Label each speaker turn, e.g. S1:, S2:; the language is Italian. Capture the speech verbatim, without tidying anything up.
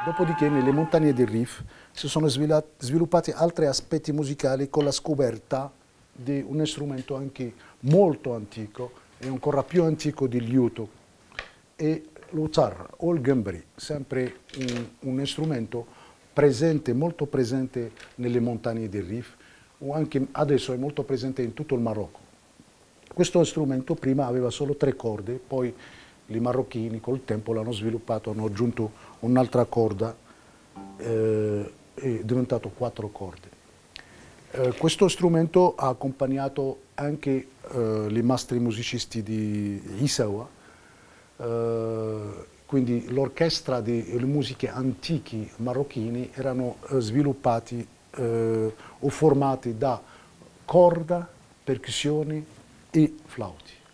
S1: Dopodiché nelle montagne del Rif si sono sviluppati altri aspetti musicali con la scoperta di un strumento anche molto antico e ancora più antico di liuto, e lo tar o il gambri, sempre un, un strumento presente, molto presente nelle montagne del Rif, o anche adesso è molto presente in tutto il Marocco. Questo strumento prima aveva solo tre corde, poi i marocchini col tempo l'hanno sviluppato, hanno aggiunto un'altra corda, eh, è diventato quattro corde. Eh, questo strumento ha accompagnato anche eh, i mastri musicisti di Isawa, eh, quindi l'orchestra delle musiche antiche marocchine erano eh, sviluppati eh, o formati da corda, percussioni e flauti.